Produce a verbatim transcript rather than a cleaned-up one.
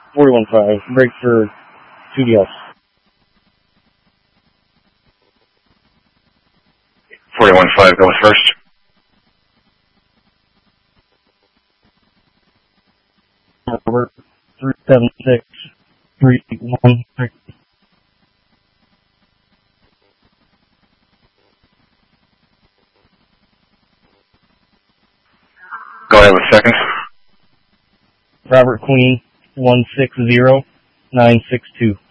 forty-one five, break for two D S. forty-one five, go with first. Robert, three seven six, three one six. Go ahead with second. Robert Queen, one six zero, nine six two.